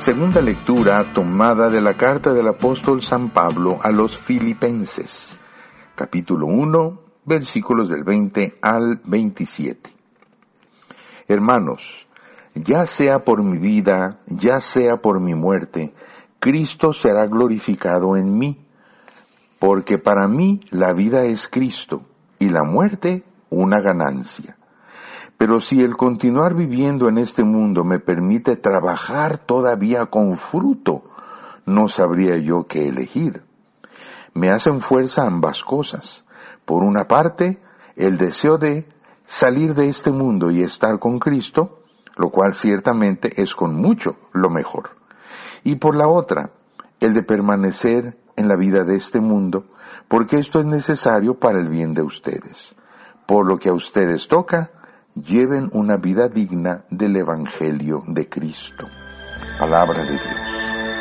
Segunda lectura tomada de la carta del apóstol San Pablo a los Filipenses, capítulo 1, versículos del 20 al 27. Hermanos, ya sea por mi vida, ya sea por mi muerte, Cristo será glorificado en mí, porque para mí la vida es Cristo y la muerte una ganancia. Pero si el continuar viviendo en este mundo me permite trabajar todavía con fruto, no sabría yo qué elegir. Me hacen fuerza ambas cosas. Por una parte, el deseo de salir de este mundo y estar con Cristo, lo cual ciertamente es con mucho lo mejor. Y por la otra, el de permanecer en la vida de este mundo, porque esto es necesario para el bien de ustedes. Por lo que a ustedes toca, lleven una vida digna del Evangelio de Cristo. Palabra de Dios.